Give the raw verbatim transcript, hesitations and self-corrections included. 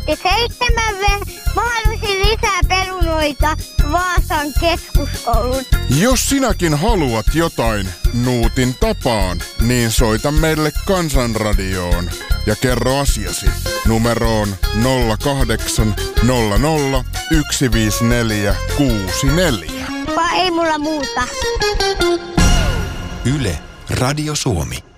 Nuutti seitsemän V. Mä haluaisin lisää perunoita Vaasan keskuskouluun. Jos sinäkin haluat jotain Nuutin tapaan, niin soita meille Kansanradioon ja kerro asiasi numeroon nolla kahdeksan nolla nolla yksi viisi neljä kuusi neljä. Vai ei mulla muuta. Yle, Radio Suomi.